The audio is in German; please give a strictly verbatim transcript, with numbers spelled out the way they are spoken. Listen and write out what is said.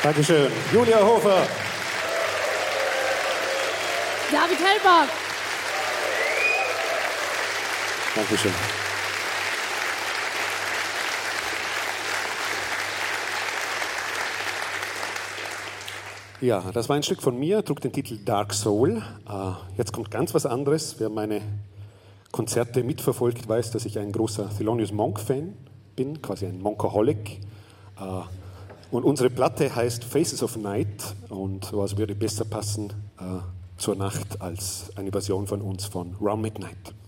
Dankeschön. Julia Hofer. David Hellbach. Dankeschön. Ja, das war ein Stück von mir, trug den Titel Dark Soul. Uh, jetzt kommt ganz was anderes. Wer meine Konzerte mitverfolgt, weiß, dass ich ein großer Thelonious Monk-Fan bin, quasi ein Monkaholic. Uh, und unsere Platte heißt Faces of Night und was würde besser passen uh, zur Nacht als eine Version von uns von Round Midnight.